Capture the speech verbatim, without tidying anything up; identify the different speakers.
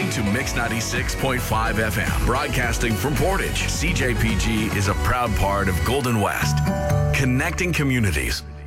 Speaker 1: listening to Mix ninety-six point five F M, broadcasting from Portage. C J P G is a proud part of Golden West, connecting communities.